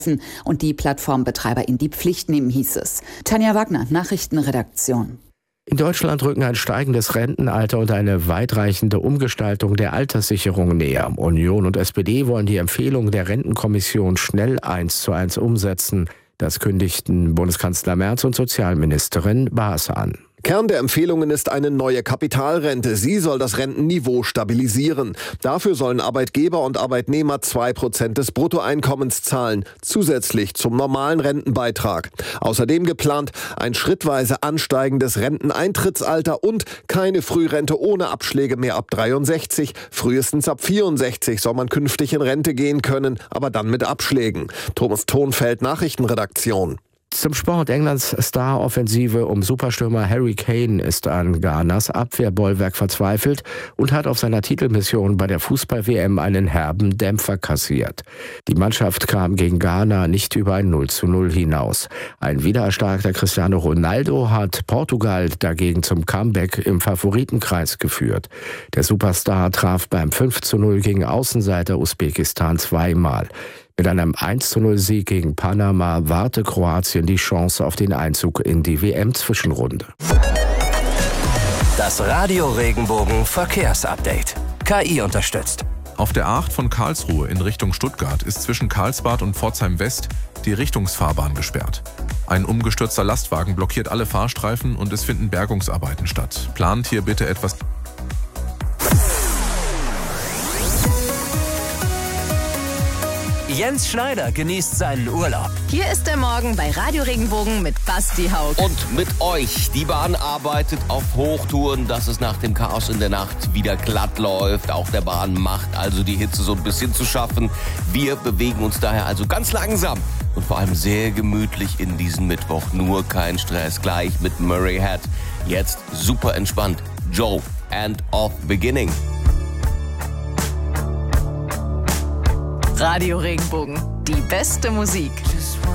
und die Plattformbetreiber in die Pflicht nehmen, hieß es. Tanja Wagner, Nachrichtenredaktion. In Deutschland rücken ein steigendes Rentenalter und eine weitreichende Umgestaltung der Alterssicherung näher. Union und SPD wollen die Empfehlung der Rentenkommission schnell 1:1 umsetzen. Das kündigten Bundeskanzler Merz und Sozialministerin Baas an. Kern der Empfehlungen ist eine neue Kapitalrente. Sie soll das Rentenniveau stabilisieren. Dafür sollen Arbeitgeber und Arbeitnehmer 2% des Bruttoeinkommens zahlen, zusätzlich zum normalen Rentenbeitrag. Außerdem geplant ein schrittweise ansteigendes Renteneintrittsalter und keine Frührente ohne Abschläge mehr ab 63. Frühestens ab 64 soll man künftig in Rente gehen können, aber dann mit Abschlägen. Thomas Thonfeld, Nachrichtenredaktion. Zum Sport. Englands Star-Offensive um Superstürmer Harry Kane ist an Ghanas Abwehrbollwerk verzweifelt und hat auf seiner Titelmission bei der Fußball-WM einen herben Dämpfer kassiert. Die Mannschaft kam gegen Ghana nicht über ein 0:0 hinaus. Ein wiedererstarkter Cristiano Ronaldo hat Portugal dagegen zum Comeback im Favoritenkreis geführt. Der Superstar traf beim 5:0 gegen Außenseiter Usbekistan zweimal. Mit einem 1:0-Sieg gegen Panama warte Kroatien die Chance auf den Einzug in die WM-Zwischenrunde. Das Radio Regenbogen Verkehrsupdate. KI unterstützt. Auf der A8 von Karlsruhe in Richtung Stuttgart ist zwischen Karlsbad und Pforzheim West die Richtungsfahrbahn gesperrt. Ein umgestürzter Lastwagen blockiert alle Fahrstreifen und es finden Bergungsarbeiten statt. Plant hier bitte etwas. Jens Schneider genießt seinen Urlaub. Hier ist der Morgen bei Radio Regenbogen mit Basti Haug. Und mit euch. Die Bahn arbeitet auf Hochtouren, dass es nach dem Chaos in der Nacht wieder glatt läuft. Auch der Bahn macht also die Hitze so ein bisschen zu schaffen. Wir bewegen uns daher also ganz langsam und vor allem sehr gemütlich in diesen Mittwoch. Nur kein Stress. Gleich mit Murray Head. Jetzt super entspannt. Joe, End of Beginning. Radio Regenbogen, die beste Musik.